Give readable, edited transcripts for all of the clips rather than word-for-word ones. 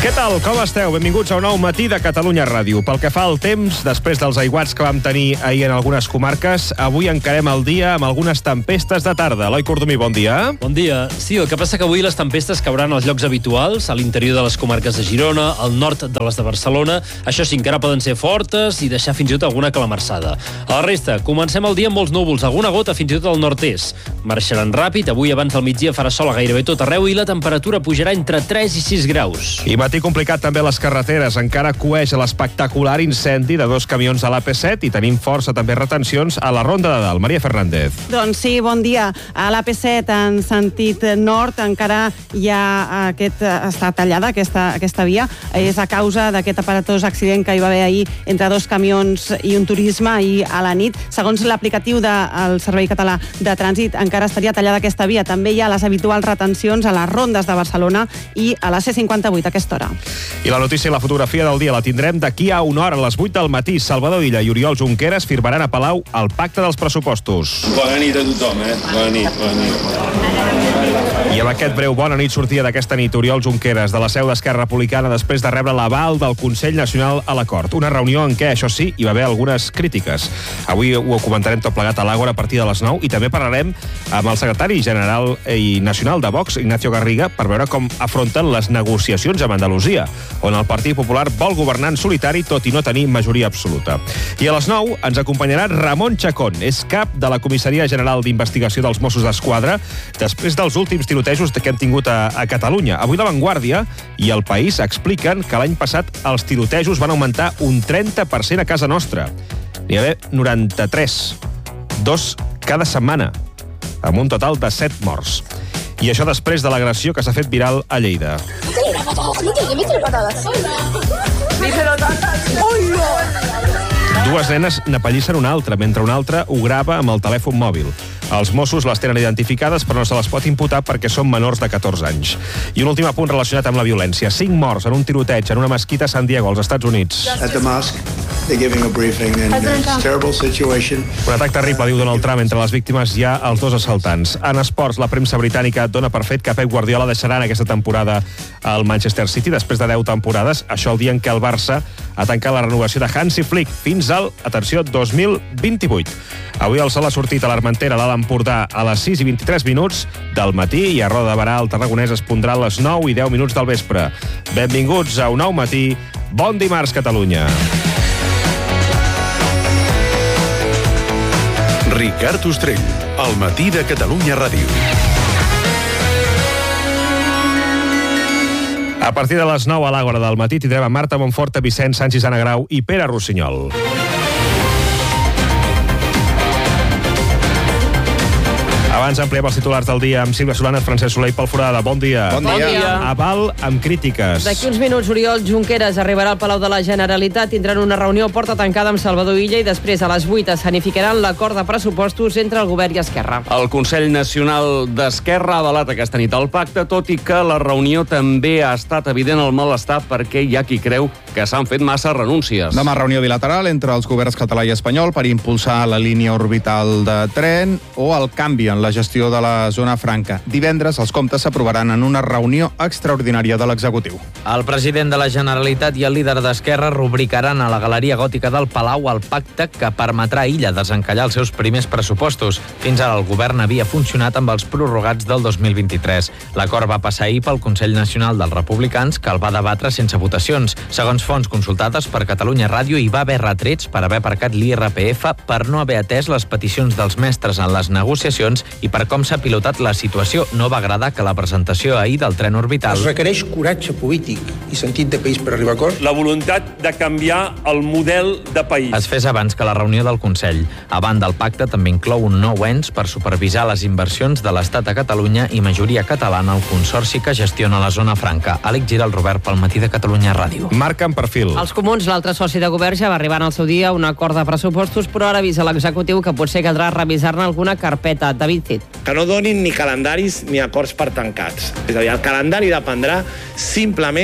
Què tal? Com esteu? Benvinguts a un nou matí de Catalunya Ràdio. Pel que fa al temps, després dels aiguats que vam tenir ahir en algunes comarques, avui encarem el dia amb algunes tempestes de tarda. Eloi Cordomí, bon dia. Bon dia. Sí, el que passa que avui les tempestes cauran als llocs habituals, a l'interior de les comarques de Girona, al nord de les de Barcelona. Això sí, encara poden ser fortes i deixar fins i tot alguna calamarsada. A la resta, comencem el dia amb molts núvols, alguna gota fins i tot al nord-est. Marxaran ràpid, avui abans del migdia farà sol a gairebé tot arreu i la temperatura pujarà entre 3 i 6 graus. I matí complicat també a les carreteres. Encara coeix l'espectacular incendi de 2 camions a l'AP7 i tenim força també retencions a la Ronda de Dalt. Maria Fernández. Doncs sí, bon dia. A l'AP7 en sentit nord encara hi ha està tallada aquesta via. És a causa d'aquest aparatós accident que hi va haver ahir entre 2 camions i un turisme ahir a la nit. Segons l'aplicatiu del Servei Català de Trànsit, encara estaria tallada aquesta via. També hi ha les habituals retencions a les rondes de Barcelona i a la C58 a aquesta hora. I la notícia i la fotografia del dia la tindrem d'aquí a una hora, a les 8 del matí. Salvador Illa i Oriol Junqueras firmaran a Palau el pacte dels pressupostos. Bona nit a tothom, Bona nit. I amb aquest breu bona nit sortia d'aquesta nit Oriol Junqueras de la seu d'Esquerra Republicana després de rebre l'aval del Consell Nacional a l'acord. Una reunió en què, això sí, hi va haver algunes crítiques. Avui ho comentarem tot plegat a l'Àgora a partir de les 9 i també parlarem amb el secretari general i nacional de Vox, Ignacio Garriga, per veure com afronten les negociacions amb Andalusia, on el Partit Popular vol governar en solitari tot i no tenir majoria absoluta. I a les 9 ens acompanyarà Ramon Chacón, és cap de la Comissaria General d'Investigació dels Mossos d'Esquadra després dels últims tirotejos que hem tingut a Catalunya. Avui La Vanguardia i El País expliquen que l'any passat els tirotejos van augmentar un 30% a casa nostra. N'hi va haver 93, 2 cada setmana, amb un total de 7 morts. I això després de l'agressió que s'ha fet viral a Lleida. Dues nenes n'apallissen una altra, mentre una altra ho grava amb el telèfon mòbil. Els Mossos les tenen identificades, però no se les pot imputar perquè són menors de 14 anys. I un últim apunt relacionat amb la violència. 5 morts en un tiroteig en una mesquita a San Diego, als Estats Units. At the mosque, they're giving a briefing and it's a terrible situation. Un atac terrible, diu Donald Trump. Entre les víctimes hi ha els 2 assaltants. En esports, la premsa britànica dona per fet que Pep Guardiola deixarà en aquesta temporada al Manchester City després de 10 temporades. Això el dia en què el Barça ha tancat la renovació de Hansi Flick fins al, atenció, 2028. Avui el sol ha sortit a l'Armentera, a l'Empordà, a les 6 i 23 minuts del matí i a Roda de Berà, el Tarragonès, es pondrà a les 9 i 10 minuts del vespre. Benvinguts a un nou matí. Bon dimarts, Catalunya. Ricard Ostrell, al matí de Catalunya Ràdio. A partir de les 9 a l'Àgora del matí tindrem a Marta Monforte, Vicenç Sanchis, Anna Grau i Pere Rossinyol. Abans ampliem els titulars del dia amb Sílvia Solanes, Francesc Soler i Pol Forada. Bon dia. Bon dia. Aval amb crítiques. D'aquí uns minuts, Oriol Junqueras arribarà al Palau de la Generalitat, tindran una reunió a porta tancada amb Salvador Illa i després a les 8 escenificaran l'acord de pressupostos entre el govern i Esquerra. El Consell Nacional d'Esquerra ha avalat aquesta nit el pacte, tot i que la reunió també ha estat evident el malestar perquè hi ha qui creu que s'han fet massa renúncies. Demà reunió bilateral entre els governs català i espanyol per impulsar la línia orbital de tren o el canvi en la gestió de la zona franca. Divendres els comptes s'aprovaran en una reunió extraordinària de l'executiu. El president de la Generalitat i el líder d'Esquerra rubricaran a la Galeria Gòtica del Palau el pacte que permetrà a Illa desencallar els seus primers pressupostos. Fins ara el govern havia funcionat amb els prorrogats del 2023. L'acord va passar ahir pel Consell Nacional dels Republicans, que el va debatre sense votacions. Segons fonts consultades per Catalunya Ràdio, hi va haver retrets per haver aparcat l'IRPF, per no haver atès les peticions dels mestres en les negociacions i per com s'ha pilotat la situació. No va agradar que la presentació ahir del tren orbital... Es requereix coratge polític i sentit de país per arribar a acords. La voluntat de canviar el model de país. Es fes abans que la reunió del Consell. A banda, el pacte també inclou un nou ens per supervisar les inversions de l'Estat a Catalunya i majoria catalana al consorci que gestiona la zona franca. Àlex Gira, el Robert, pel matí de Catalunya Ràdio. Marquen perfil. Els comuns, l'altre soci de govern, ja va arribar en el seu dia a un acord de pressupostos, però ara avisa l'executiu que potser caldrà revisar-ne alguna carpeta. David Cid. Que no donin ni calendaris ni acords per tancats. És a dir, el calendari dependrà simplement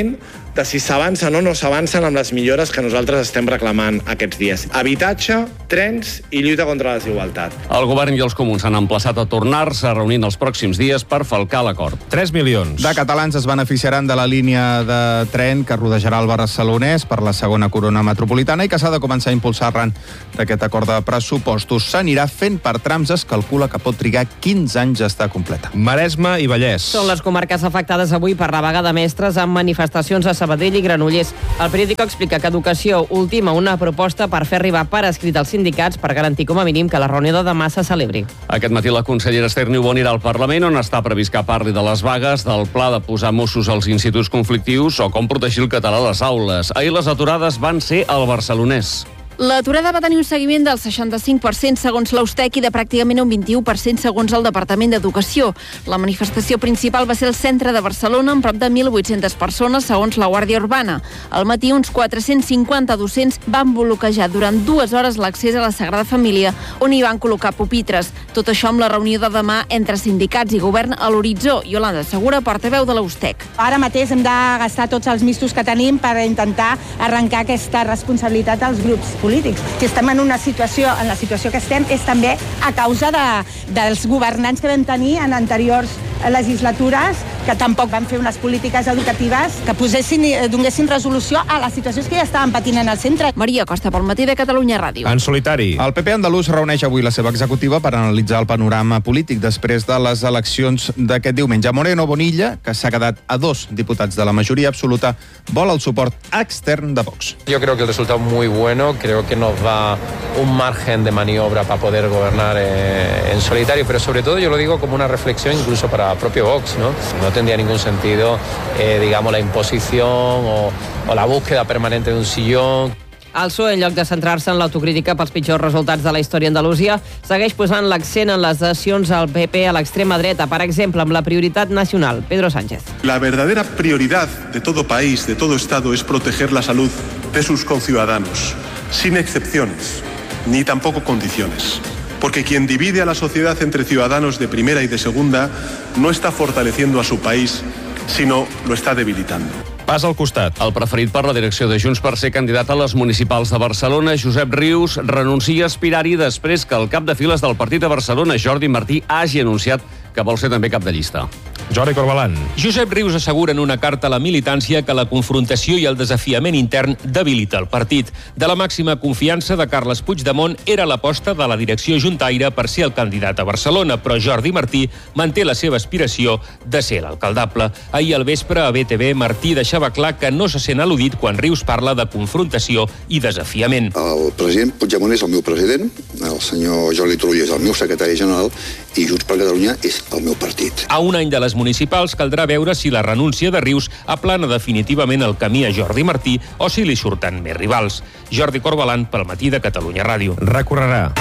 de si s'avança o no s'avancen amb les millores que nosaltres estem reclamant aquests dies. Habitatge, trens i lluita contra la desigualtat. El govern i els comuns han emplaçat a tornar-se a reunir els pròxims dies per falcar l'acord. 3 milions. De catalans es beneficiaran de la línia de tren que rodejarà el Barcelonès per la segona corona metropolitana i que s'ha de començar a impulsar arran d'aquest acord de pressupostos. S'anirà fent per trams, es calcula que pot trigar 15 anys a estar completa. Maresme i Vallès. Són les comarques afectades avui per la vaga de mestres amb manifestacions a Sabadell i Granollers. El periòdico explica que Educació ultima una proposta per fer arribar per escrit als sindicats per garantir com a mínim que la reunió de demà se celebri. Aquest matí la consellera Esther Niubó anirà al Parlament, on està previst que parli de les vagues, del pla de posar Mossos als instituts conflictius o com protegir el català a les aules. Ahir les aturades van ser al Barcelonès. L'aturada va tenir un seguiment del 65% segons l'Austec i de pràcticament un 21% segons el Departament d'Educació. La manifestació principal va ser al centre de Barcelona amb prop de 1.800 persones segons la Guàrdia Urbana. Al matí uns 450 docents van bloquejar durant 2 hores l'accés a la Sagrada Família, on hi van col·locar pupitres. Tot això amb la reunió de demà entre sindicats i govern a l'horitzó. Yolanda Segura, portaveu de l'Austec. Ara mateix hem de gastar tots els mistos que tenim per intentar arrencar aquesta responsabilitat als grups polítics. Si estem en la situació que estem és també a causa dels governants que vam tenir en anteriors legislatures, que tampoc van fer unes polítiques educatives que donessin resolució a les situacions que ja estaven patint en el centre. Maria Costa, pel matí de Catalunya Ràdio. En solitari. El PP andalús reuneix avui la seva executiva per analitzar el panorama polític després de les eleccions d'aquest diumenge. Moreno Bonilla, que s'ha quedat a 2 diputats de la majoria absoluta, vol el suport extern de Vox. Yo creo que el resultado es muy bueno, creo que nos da un margen de maniobra para poder gobernar en solitario, pero sobre todo yo lo digo como una reflexión incluso para propio Vox, ¿no? No tendría ningún sentido, digamos, la imposición o la búsqueda permanente de un sillón. El PSOE, en lloc de centrar-se en l'autocrítica pels pitjors resultats de la història a Andalusia, segueix posant l'accent en les adhesions al PP a l'extrema dreta, per exemple, amb la prioritat nacional. Pedro Sánchez. La verdadera prioridad de todo país, de todo Estado, es proteger la salud de sus conciudadanos, sin excepciones, ni tampoco condiciones. Porque quien divide a la sociedad entre ciudadanos de primera y de segunda no está fortaleciendo a su país, sino lo está debilitando. Pas al costat. El preferit per la direcció de Junts per ser candidat a les municipals de Barcelona, Josep Rius, renuncia a aspirar-hi després que el cap de files del partit de Barcelona, Jordi Martí, hagi anunciat que vol ser també cap de llista. Jordi Corbalan. Josep Rius assegura en una carta a la militància que la confrontació i el desafiament intern debilita el partit. De la màxima confiança de Carles Puigdemont era l'aposta de la direcció juntaire per ser el candidat a Barcelona, però Jordi Martí manté la seva aspiració de ser l'alcaldable. Ahir al vespre a BTV, Martí deixava clar que no se sent al·ludit quan Rius parla de confrontació i desafiament. El president Puigdemont és el meu president, el senyor Jordi Turull és el meu secretari general i Junts per Catalunya és el meu partit. A un any de les municipals caldrà veure si la renúncia de Rius aplana definitivament el camí a Jordi Martí o si li surten més rivals. Jordi Corbalan, pel matí de Catalunya Ràdio. Recorrerà.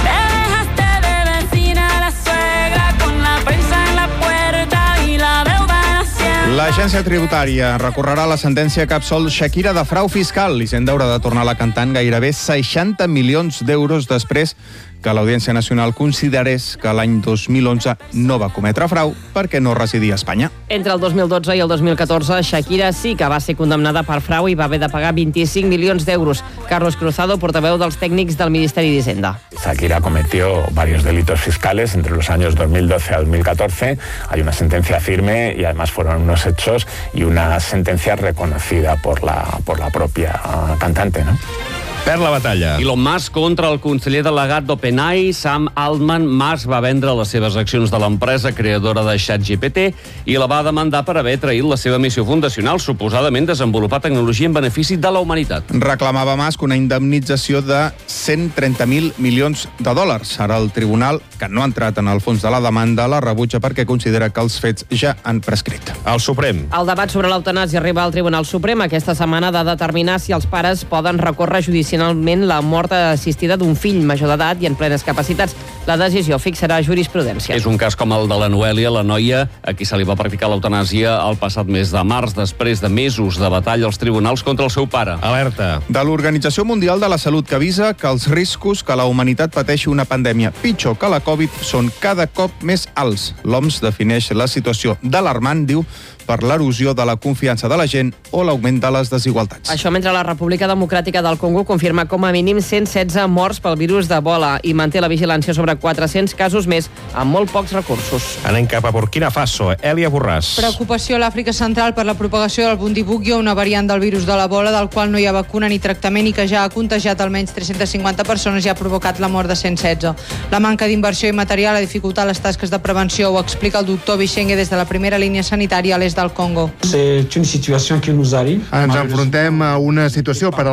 L'agència tributària recorrerà la sentència que absol Shakira de frau fiscal. L'Hisenda haurà de tornar la cantant gairebé 60 milions d'euros després que l'Audiència Nacional considerés que l'any 2011 no va cometre frau perquè no residia a Espanya. Entre el 2012 i el 2014, Shakira sí que va ser condemnada per frau i va haver de pagar 25 milions d'euros. Carlos Cruzado, portaveu dels tècnics del Ministeri d'Hisenda. Shakira cometió varios delitos fiscales entre los años 2012 a 2014. Hay una sentencia firme y además fueron unos hechos y una sentencia reconocida por la propia cantante, ¿no? Perd la batalla. Elon Musk contra el conseller delegat d'OpenAI, Sam Altman. Musk va vendre les seves accions de l'empresa creadora de ChatGPT i la va demandar per haver traït la seva missió fundacional, suposadament desenvolupar tecnologia en benefici de la humanitat. Reclamava Musk una indemnització de 130.000 milions de dòlars. Ara el tribunal, que no ha entrat en el fons de la demanda, la rebutja perquè considera que els fets ja han prescrit. El Suprem. El debat sobre l'eutanàsia arriba al Tribunal Suprem. Aquesta setmana ha de determinar si els pares poden recórrer judicialment la mort assistida d'un fill major d'edat i en plenes capacitats. La decisió fixarà jurisprudència. És un cas com el de la Noèlia, la noia a qui se li va practicar l'eutanàsia el passat mes de març, després de mesos de batalla als tribunals contra el seu pare. Alerta. De l'Organització Mundial de la Salut, que avisa que els riscos que la humanitat pateixi una pandèmia pitjor que la Covid són cada cop més alts. L'OMS defineix la situació d'alarmant, diu, per l'erosió de la confiança de la gent o l'augment de les desigualtats. Això mentre la República Democràtica del Congo confirma com a mínim 116 morts pel virus d'Ebola i manté la vigilància sobre 400 casos més amb molt pocs recursos. Anem cap a Burkina Faso. Èlia Borràs. Preocupació a l'Àfrica Central per la propagació del Bundibugyo, una variant del virus de l'Ebola del qual no hi ha vacuna ni tractament i que ja ha contagiat almenys 350 persones i ha provocat la mort de 116. La manca d'inversió i material ha dificultat les tasques de prevenció, ho explica el doctor Bichenge des de la primera línia sanitària a l'est del Congo. Ens enfrontem a una situació per